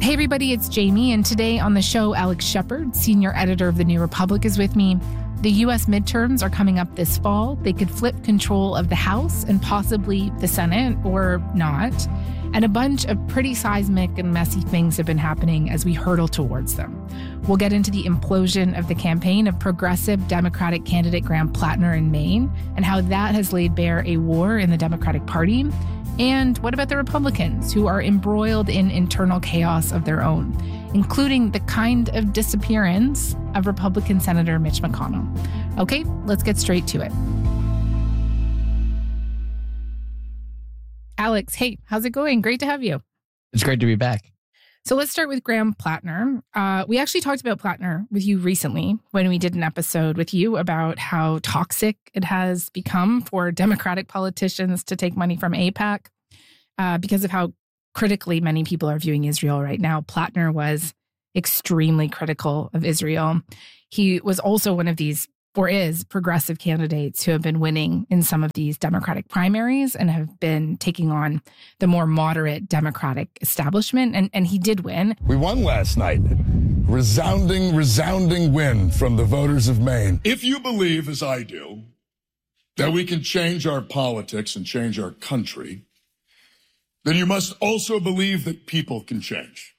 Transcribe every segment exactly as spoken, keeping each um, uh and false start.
Hey everybody, it's Jamie, and today on the show, Alex Shepard, senior editor of The New Republic, is with me. The U S midterms are coming up this fall. They could flip control of the House and possibly the Senate, or not. And a bunch of pretty seismic and messy things have been happening as we hurtle towards them. We'll get into the implosion of the campaign of progressive Democratic candidate Graham Plattner in Maine and how that has laid bare a war in the Democratic Party. And what about the Republicans, who are embroiled in internal chaos of their own, including the kind of disappearance of Republican Senator Mitch McConnell? Okay, let's get straight to it. Alex, hey, how's it going? Great to have you. It's great to be back. So let's start with Graham Plattner. Uh, we actually talked about Plattner with you recently when we did an episode with you about how toxic it has become for Democratic politicians to take money from AIPAC uh, because of how critically many people are viewing Israel right now. Plattner was extremely critical of Israel. He was also one of these, or is, progressive candidates who have been winning in some of these Democratic primaries and have been taking on the more moderate Democratic establishment. And, and he did win. We won last night. Resounding, resounding win from the voters of Maine. If you believe, as I do, that we can change our politics and change our country, then you must also believe that people can change.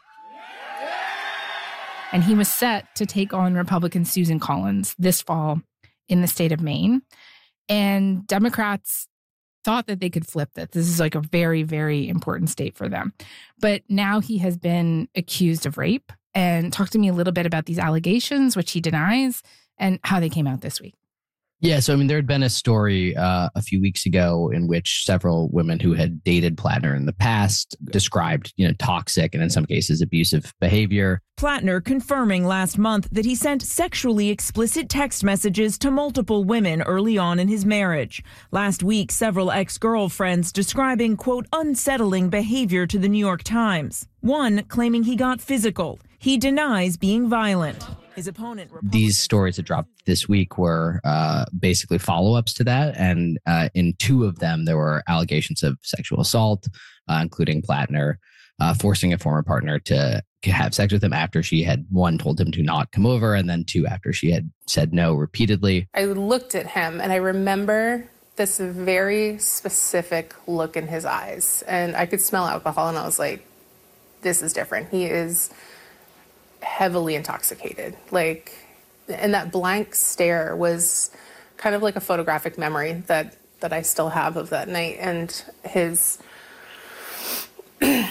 And he was set to take on Republican Susan Collins this fall in the state of Maine. And Democrats thought that they could flip that. This is like a very, very important state for them. But now he has been accused of rape. And talk to me a little bit about these allegations, which he denies, and how they came out this week. Yeah, so I mean, there had been a story uh, a few weeks ago in which several women who had dated Plattner in the past described, you know, toxic and in some cases abusive behavior. Plattner confirming last month that he sent sexually explicit text messages to multiple women early on in his marriage. Last week, several ex-girlfriends describing, quote, unsettling behavior to the New York Times. One claiming he got physical. He denies being violent. His opponent, These stories that dropped this week were uh, basically follow-ups to that. And uh, in two of them, there were allegations of sexual assault, uh, including Plattner uh, forcing a former partner to have sex with him after she had, one, told him to not come over, and then two, after she had said no repeatedly. I looked at him and I remember this very specific look in his eyes. And I could smell alcohol and I was like, this is different. He is heavily intoxicated. Like, and that blank stare was kind of like a photographic memory that, that I still have of that night. And his, it,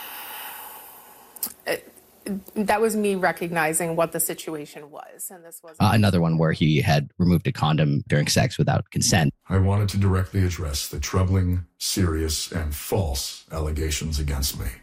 that was me recognizing what the situation was. And this was uh, another one where he had removed a condom during sex without consent. I wanted to directly address the troubling, serious, and false allegations against me.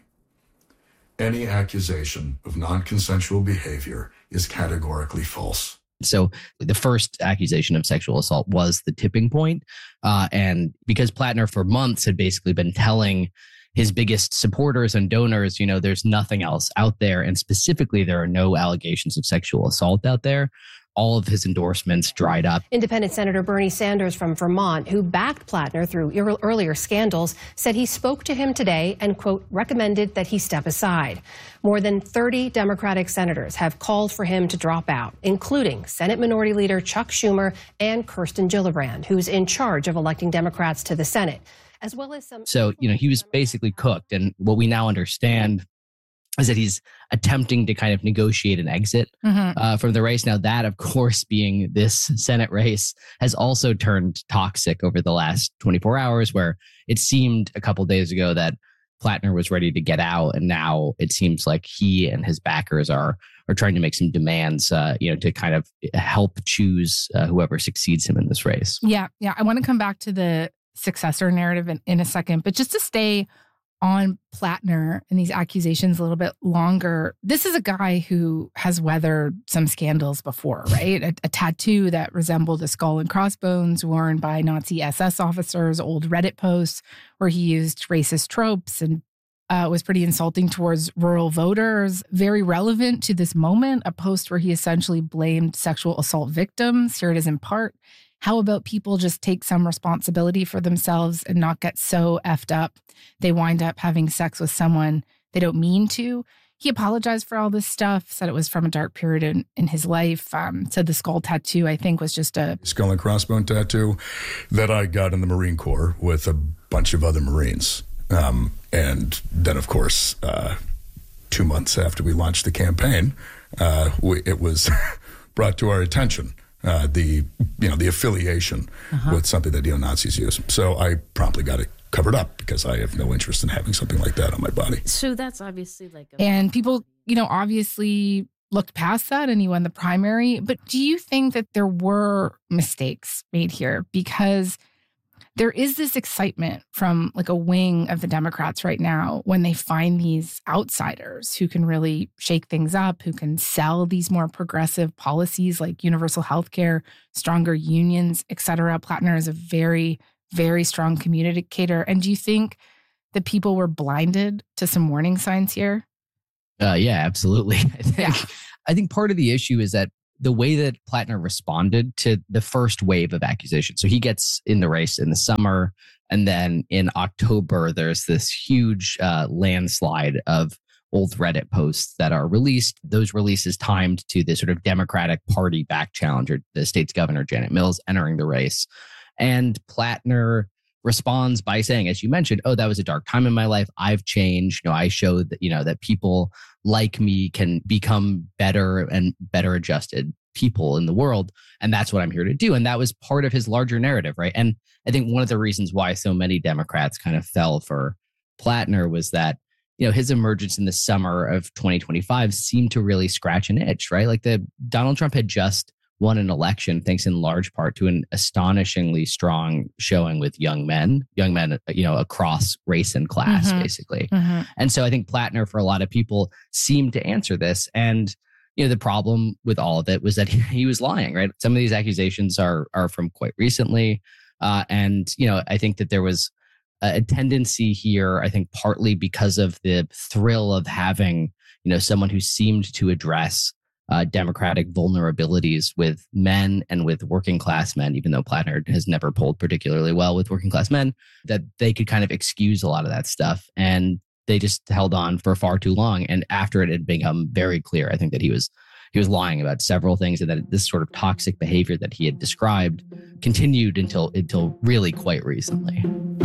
Any accusation of non-consensual behavior is categorically false. So the first accusation of sexual assault was the tipping point. Uh, and because Plattner for months had basically been telling his biggest supporters and donors, you know, there's nothing else out there. And specifically, there are no allegations of sexual assault out there. All of his endorsements dried up. Independent Senator Bernie Sanders from Vermont, who backed Plattner through earlier scandals, said he spoke to him today and, quote, recommended that he step aside. More than thirty Democratic senators have called for him to drop out, including Senate Minority Leader Chuck Schumer and Kirsten Gillibrand, who's in charge of electing Democrats to the Senate, as well as some... So, you know, he was basically cooked. And what we now understand is that he's attempting to kind of negotiate an exit mm-hmm. uh, from the race. Now, that, of course, being this Senate race, has also turned toxic over the last twenty-four hours, where it seemed a couple days ago that Plattner was ready to get out. And now it seems like he and his backers are are trying to make some demands, uh, you know, to kind of help choose uh, whoever succeeds him in this race. Yeah, yeah. I want to come back to the successor narrative in, in a second, but just to stay on Plattner and these accusations a little bit longer. This is a guy who has weathered some scandals before, right? A, a tattoo that resembled a skull and crossbones worn by Nazi S S officers, old Reddit posts where he used racist tropes and uh, was pretty insulting towards rural voters. Very relevant to this moment, a post where he essentially blamed sexual assault victims. Here it is in part. How about people just take some responsibility for themselves and not get so effed up they wind up having sex with someone they don't mean to? he apologized for all this stuff, said it was from a dark period in, in his life, um, said the skull tattoo, I think, was just a... Skull and crossbone tattoo that I got in the Marine Corps with a bunch of other Marines. Um, and then, of course, uh, two months after we launched the campaign, uh, we, it was brought to our attention, uh, the, you know, the affiliation uh-huh. with something that neo-Nazis use. So I promptly got it covered up because I have no interest in having something like that on my body. So that's obviously like a- And people, you know, obviously looked past that and he won the primary. But do you think that there were mistakes made here? Because there is this excitement from like a wing of the Democrats right now when they find these outsiders who can really shake things up, who can sell these more progressive policies like universal health care, stronger unions, et cetera. Plattner is a very, very strong communicator. And do you think that people were blinded to some warning signs here? Uh, yeah, absolutely. I think, Yeah. I think part of the issue is that the way that Plattner responded to the first wave of accusations. So he gets in the race in the summer, and then in October, there's this huge uh, landslide of old Reddit posts that are released. Those releases timed to the sort of Democratic Party back challenger, the state's governor, Janet Mills, entering the race. And Plattner responds by saying, as you mentioned, oh, that was a dark time in my life. I've changed. You know, I showed that, you know, that people like me can become better and better adjusted people in the world. And that's what I'm here to do. And that was part of his larger narrative, right? And I think one of the reasons why so many Democrats kind of fell for Plattner was that, you know, his emergence in the summer of twenty twenty-five seemed to really scratch an itch, right? Like the Donald Trump had just won an election thanks in large part to an astonishingly strong showing with young men, young men, you know, across race and class, Mm-hmm. basically. Mm-hmm. And so I think Plattner, for a lot of people, seemed to answer this. And, you know, the problem with all of it was that he, he was lying, right? Some of these accusations are are from quite recently. Uh, and, you know, I think that there was a tendency here, I think partly because of the thrill of having, you know, someone who seemed to address Uh, democratic vulnerabilities with men and with working class men, even though Plattner has never polled particularly well with working class men, that they could kind of excuse a lot of that stuff. And they just held on for far too long. And after it had become very clear, I think that he was he was lying about several things, and that this sort of toxic behavior that he had described continued until until really quite recently.